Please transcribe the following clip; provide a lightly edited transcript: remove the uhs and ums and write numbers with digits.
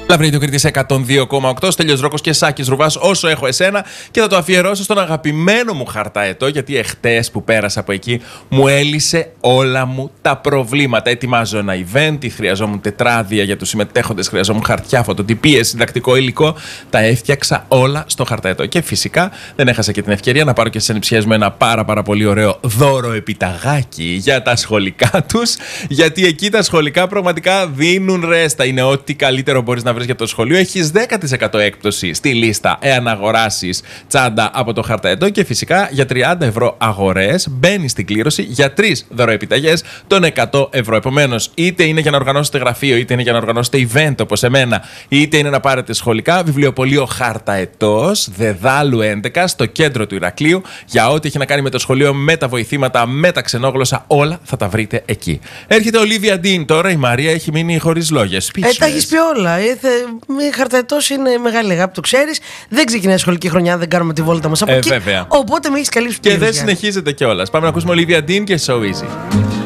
Λαβρίδιο Κρήτης 102,8. Στέλιος Ρόκος και Σάκης Ρουβάς, όσο έχω εσένα. Και θα το αφιερώσω στον αγαπημένο μου χαρταετό, γιατί εχτες που πέρασα από εκεί μου έλυσε όλα μου τα προβλήματα. Ετοιμάζω ένα event, χρειαζόμουν τετράδια για τους συμμετέχοντες, χρειαζόμουν χαρτιά, φωτοτυπίες, διδακτικό υλικό. Τα έφτιαξα όλα στο χαρταετό. Και φυσικά δεν έχασα και την ευκαιρία να πάρω και στις ανιψιές μου ένα πάρα πολύ ωραίο δώρο επιταγάκι για τα σχολικά τους. Γιατί εκεί τα σχολικά πραγματικά δίνουν ρέστα. Είναι ό,τι καλύτερο μπορείς να βρεις για το σχολείο. Έχεις 10% έκπτωση στη λίστα εάν αγοράσεις τσάντα από το χαρταετό. Και φυσικά για 30 ευρώ αγορές μπαίνεις στην κλήρωση για 3 δωροεπιταγές των 100 ευρώ. Επομένως, είτε είναι για να οργανώσετε γραφείο, είτε είναι για να οργανώσετε event όπως εμένα, είτε είναι να πάρετε σχολικά. Βιβλιοπωλείο Χαρταετός, Δεδάλου 11, στο κέντρο του Ηρακλείου. Για ό,τι έχει να κάνει με το σχολείο, με τα βοηθήματα, με τα ξενόγλωσσα, όλα θα τα βρείτε εκεί. Έρχεται ο Olivia Dean τώρα. Η Μαρία έχει μείνει χωρίς λόγια. Τα έχεις πει όλα. Χαρταετός είναι μεγάλη αγάπη, το ξέρεις. Δεν ξεκινάει η σχολική χρονιά, δεν κάνουμε τη βόλτα μας από εκεί. Βέβαια. Οπότε με έχεις καλύψει. Και δεν συνεχίζεται κιόλας. Πάμε να ακούσουμε Olivia Dean και So Easy.